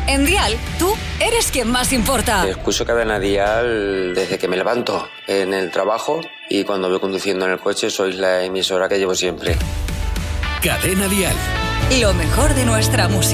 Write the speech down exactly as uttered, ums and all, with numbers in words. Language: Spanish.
En Dial, tú eres quien más importa. Escucho Cadena Dial desde que me levanto en el trabajo y cuando voy conduciendo en el coche sois la emisora que llevo siempre. Cadena Dial. Lo mejor de nuestra música.